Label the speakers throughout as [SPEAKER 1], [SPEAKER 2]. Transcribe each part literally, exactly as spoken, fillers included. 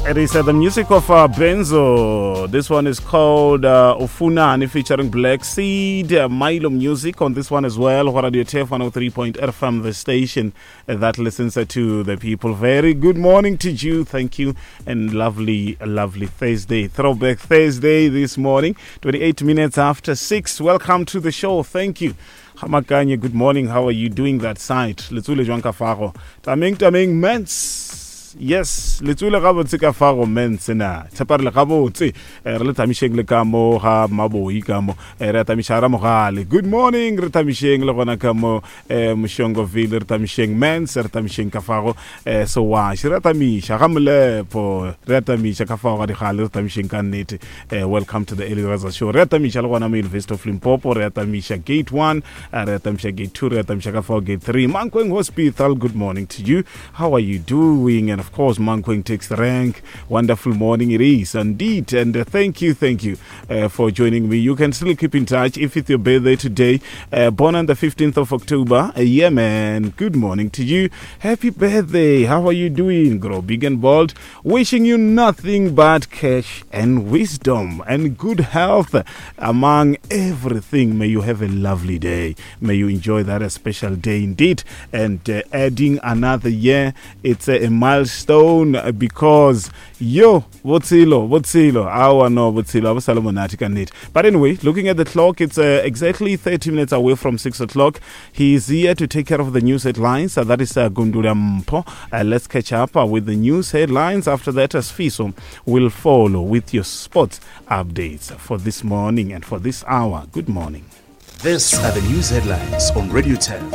[SPEAKER 1] It is uh, the music of uh, Benzo. This one is called uh, Ufunani featuring Black Seed. Uh, Milo Music on this one as well. Radio T F one oh three point zero from the station uh, that listens uh, to the people. Very good morning to you. Thank you. And lovely, lovely Thursday. Throwback Thursday this morning. twenty-eight minutes after six. Welcome to the show. Thank you. Hamakanye, good morning. How are you doing that side? Letsule Jwanka Faro. Taming Taming Mens. Yes, letsule ga botse ka fa go mentsena tshepare le ga botse re le tamisheng le ka mo ga maboi ka mo re tamishara mo gale. Good morning re tamisheng le gona ka mo Mshongoville re tamisheng mens re tamisheng ka fa go so wa re tamisha ga molepo re tamisha ka fa go di gale re tamisheng ka nnete. Welcome to the Early Risers Show. Re tamisha le gona mo University of Limpopo, re tamisha gate one, re tamisha gate two, re tamisha ka fa gate three. Mankweng Hospital, good morning to you. How are you doing? And of course, Mankweng takes the rank. Wonderful morning it is indeed. And uh, thank you, thank you uh, for joining me. You can still keep in touch if it's your birthday today. Uh, born on the fifteenth of October. Uh, yeah, man. Good morning to you. Happy birthday. How are you doing? Grow big and bold. Wishing you nothing but cash and wisdom and good health among everything. May you have a lovely day. May you enjoy that a special day indeed. And uh, adding another year, it's a, a milestone. Because yo, Botsilo, Botsilo, our no Botsilo, Salomonatic and it. But anyway, looking at the clock, it's uh, exactly thirty minutes away from six o'clock. He's here to take care of the news headlines. Uh, that is uh, Gundula Mpo. Uh, let's catch up uh, with the news headlines. After that, as Fiso will follow with your sports updates for this morning and for this hour. Good morning.
[SPEAKER 2] These are the news headlines on Radio ten.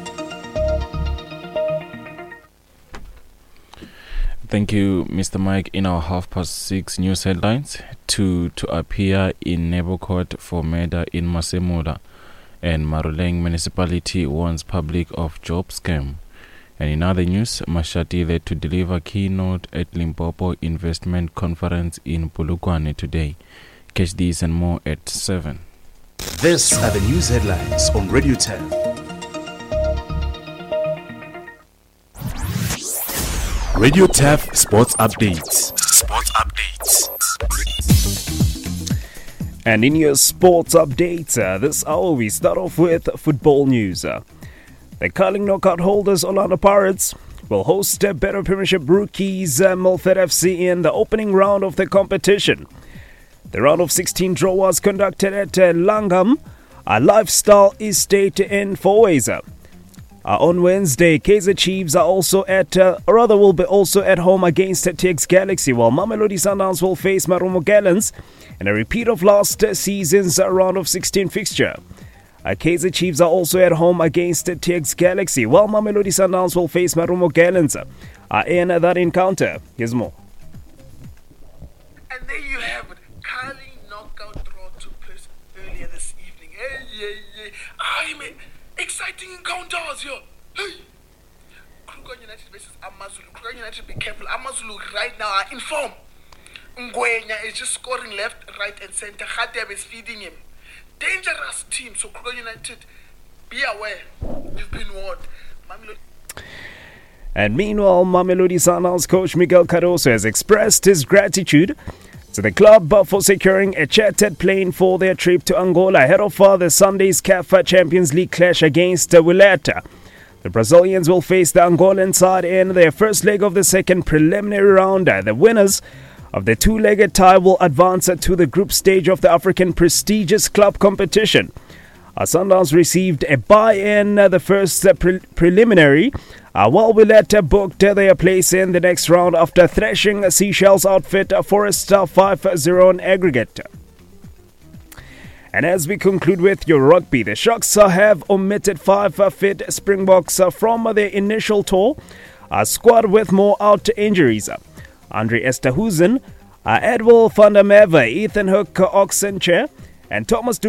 [SPEAKER 3] Thank you, Mister Mike. In our half past six news headlines, to to appear in neighbor court for murder in Masemola, and Maruleng municipality warns public of job scam. And in other news, Mashatile to deliver keynote at Limpopo Investment Conference in Polokwane today. Catch these and more at seven.
[SPEAKER 2] These are the news headlines on Radio ten. Radio T F Sports Updates. Sports Updates.
[SPEAKER 4] And in your sports updates, uh, this hour we start off with football news. Uh, the curling knockout holders Orlando Pirates will host uh, Better Premiership rookies uh, Milford F C in the opening round of the competition. The round of sixteen draw was conducted at uh, Langham, a lifestyle estate in Fourways. Uh, on Wednesday, Kaizer Chiefs are also at, uh, or rather will be also at home against uh, T X Galaxy, while Mamelodi Sundowns will face Marumo Gallants in a repeat of last uh, season's uh, round of sixteen fixture. Uh, Kaizer Chiefs are also at home against uh, T X Galaxy, while Mamelodi Sundowns will face Marumo Gallants uh, in uh, that encounter. Here's more.
[SPEAKER 5] And there you have it. Curling knockout draw took place earlier this evening. Hey, yeah, yeah. I mean, exciting encounters here. Hey. Kruger United versus Amazulu. Kruger United, be careful. Amazulu right now are in form. Ngwenya is just scoring left, right, and center. Khateb is feeding him. Dangerous team. So Kruger United, be aware. You've been warned. Mamelodi.
[SPEAKER 4] And meanwhile, Mamelodi Sundowns coach Miguel Cardoso has expressed his gratitude to the club for securing a chartered plane for their trip to Angola ahead of uh, the Sunday's C A F Champions League clash against uh, Willeta. The Brazilians will face the Angolan side in their first leg of the second preliminary round. Uh, the winners of the two-legged tie will advance uh, to the group stage of the African prestigious club competition. Uh, Sundowns received a bye-in uh, the first uh, pre- preliminary, uh, while Willeta booked uh, their place in the next round after thrashing uh, Seychelles outfit uh, Forest uh, five zero on aggregate. And as we conclude with your rugby, the Sharks uh, have omitted five uh, fit Springboks uh, from uh, their initial tour, a squad with more out injuries. Uh, Andre Esterhuizen, uh, Edwin van der Merwe, Ethan Hook, uh, Oxenchair, and Thomas